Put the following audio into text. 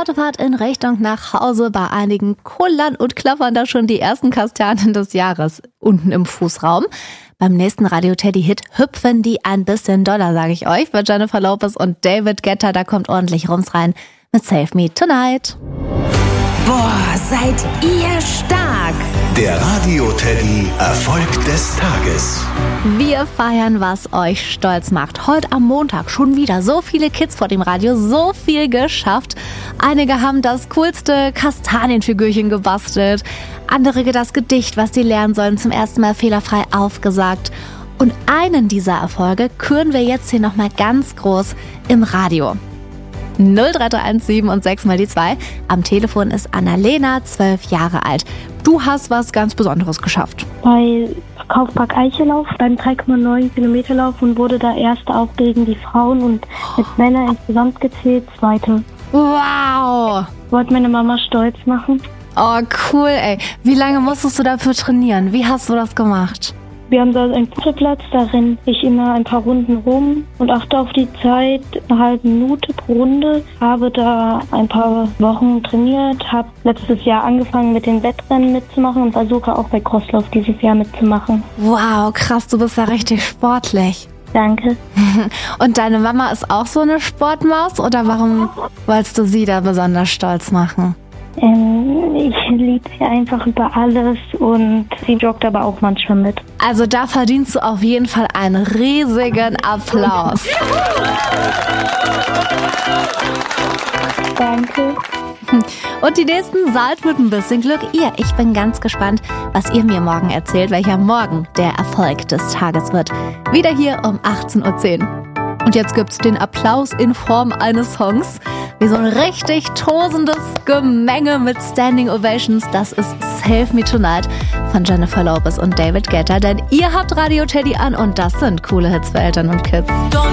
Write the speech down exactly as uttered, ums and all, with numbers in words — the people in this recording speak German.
Autofahrt in Richtung nach Hause. Bei einigen kullern und klappern da schon die ersten Kastanien des Jahres unten im Fußraum. Beim nächsten Radio Teddy Hit hüpfen die ein bisschen doller, sage ich euch. Für Jennifer Lopez und David Guetta, da kommt ordentlich Rums rein mit Save Me Tonight. Boah, seid ihr stark! Der Radio Teddy Erfolg des Tages. Wir feiern, was euch stolz macht. Heute am Montag schon wieder so viele Kids vor dem Radio, so viel geschafft. Einige haben das coolste Kastanienfigürchen gebastelt. Andere das Gedicht, was sie lernen sollen, zum ersten Mal fehlerfrei aufgesagt. Und einen dieser Erfolge küren wir jetzt hier nochmal ganz groß im Radio. null drei drei eins sieben und sechs mal die zwei. Am Telefon ist Annalena, zwölf Jahre alt. Du hast was ganz Besonderes geschafft. Bei Kaufpark Eichelauf beim drei Komma neun Kilometer Lauf und wurde da erst auch gegen die Frauen und mit Männern insgesamt gezählt, zweite. Wow! Wollte meine Mama stolz machen. Oh, cool, ey. Wie lange musstest du dafür trainieren? Wie hast du das gemacht? Wir haben da einen Platz, da renne ich immer ein paar Runden rum und achte auf die Zeit, eine halbe Minute pro Runde. Habe da ein paar Wochen trainiert, habe letztes Jahr angefangen mit den Wettrennen mitzumachen und versuche auch bei Crosslauf dieses Jahr mitzumachen. Wow, krass, du bist ja richtig sportlich. Danke. Und deine Mama ist auch so eine Sportmaus oder warum wolltest du sie da besonders stolz machen? Ähm, ich liebe sie einfach über alles und sie joggt aber auch manchmal mit. Also da verdienst du auf jeden Fall einen riesigen Applaus. Danke. Und die nächsten seid mit ein bisschen Glück ihr. Ich bin ganz gespannt, was ihr mir morgen erzählt, welcher morgen der Erfolg des Tages wird. Wieder hier um achtzehn Uhr zehn. Und jetzt gibt's den Applaus in Form eines Songs. Wie so ein richtig tosendes Gemenge mit Standing Ovations. Das ist Save Me Tonight von Jennifer Lopez und David Guetta. Denn ihr habt Radio Teddy an und das sind coole Hits für Eltern und Kids.